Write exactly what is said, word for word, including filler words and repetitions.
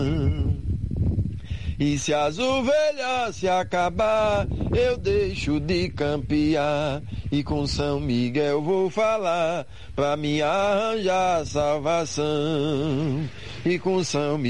E se as ovelhas se acabar, eu deixo de campear. E com São Miguel vou falar, pra me arranjar salvação. E com São Miguel